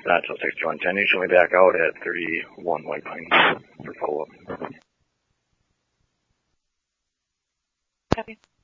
Not till 6110. You should be back out at 31 White Pine for follow-up. Copy.